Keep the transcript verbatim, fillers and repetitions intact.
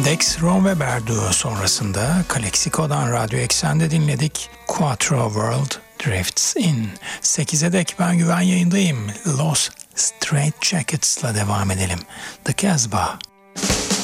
Dex Romweber duo sonrasında Calexico'dan Radyo Eksen'de dinledik. Quattro World Drifts In. sekize dek ben güven yayındayım. Los Straight Jackets'la devam edelim. The Casbah.